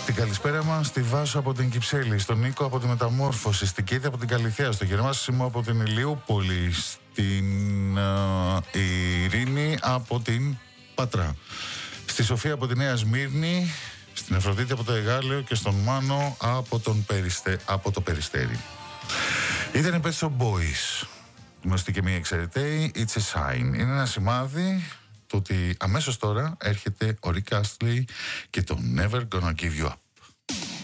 Την καλησπέρα μας στη Βάσο από την Κυψέλη, στον Νίκο από τη Μεταμόρφωση, στην Κίτη από την Καλυθέα, στο Γερμάσιμο από την Ηλιούπολη, στην Ειρήνη από την Πάτρα, στη Σοφία από τη Νέα Σμύρνη, στην Αφροδίτη από το Εγάλεο και στον Μάνο από το Περιστέρι. Ήταν Pet Shop Boys, γνωστή και μία εξαιρεταίη, It's a Sign. Είναι ένα σημάδι το ότι αμέσως τώρα έρχεται ο Rick Astley και το Never Gonna Give You Up.